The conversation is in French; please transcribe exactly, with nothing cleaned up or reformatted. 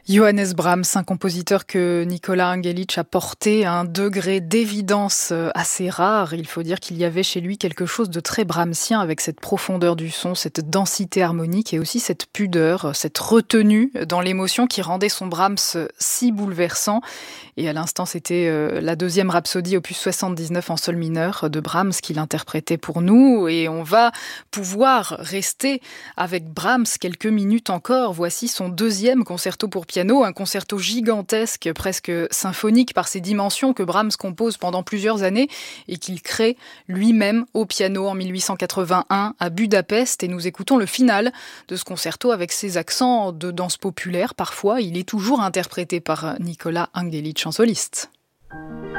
Johannes Brahms, un compositeur que Nicolas Angelich a porté à un degré d'évidence assez rare. Il faut dire qu'il y avait chez lui quelque chose de très brahmsien avec cette profondeur du son, cette densité harmonique et aussi cette pudeur, cette retenue dans l'émotion qui rendait son Brahms si bouleversant. Et à l'instant, c'était la deuxième rhapsodie opus soixante-dix-neuf en sol mineur de Brahms qu'il interprétait pour nous. Et on va pouvoir rester avec Brahms quelques minutes encore. Voici son deuxième concerto pour piano, un concerto gigantesque, presque symphonique par ses dimensions que Brahms compose pendant plusieurs années et qu'il crée lui-même au piano en mille huit cent quatre-vingt-un à Budapest. Et nous écoutons le final de ce concerto avec ses accents de danse populaire. Parfois, il est toujours interprété par Nicolas Angelich en soliste.